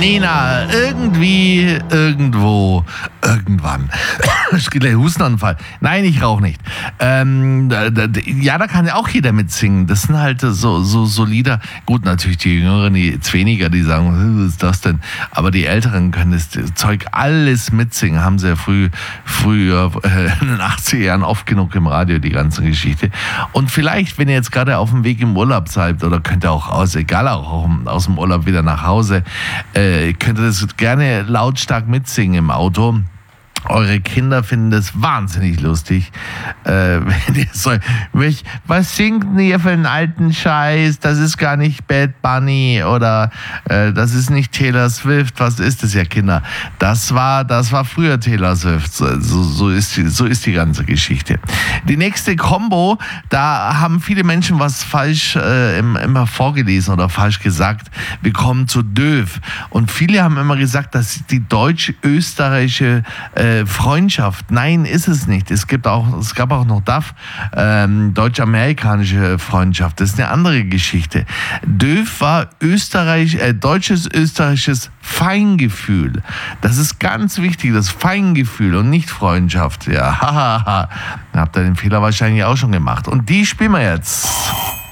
Nena, irgendwie, irgendwo, irgendwann. Hustenanfall. Nein, ich rauche nicht. Ja, da kann ja auch jeder mitsingen. Das sind halt so Lieder. Gut, natürlich die Jüngeren, die jetzt weniger, die sagen, was ist das denn? Aber die Älteren können das Zeug alles mitsingen. Haben sie ja früher in den 80er Jahren oft genug im Radio, die ganze Geschichte. Und vielleicht, wenn ihr jetzt gerade auf dem Weg im Urlaub seid, oder könnt ihr auch aus dem Urlaub wieder nach Hause, könnt ihr das gerne lautstark mitsingen im Auto. Eure Kinder finden das wahnsinnig lustig. Wenn ihr so, was singt denn ihr für einen alten Scheiß? Das ist gar nicht Bad Bunny oder das ist nicht Taylor Swift. Was ist das ja, Kinder? Das war früher Taylor Swift. So ist die ganze Geschichte. Die nächste Combo, da haben viele Menschen was falsch immer vorgelesen oder falsch gesagt. Wir kommen zu Döv. Und viele haben immer gesagt, dass die deutsch-österreichische Freundschaft. Nein, ist es nicht. Es gab auch noch DAF, deutsch-amerikanische Freundschaft. Das ist eine andere Geschichte. Döv war deutsches-österreichisches Feingefühl. Das ist ganz wichtig, das Feingefühl und nicht Freundschaft. Ja, haha. Habt ihr den Fehler wahrscheinlich auch schon gemacht. Und die spielen wir jetzt.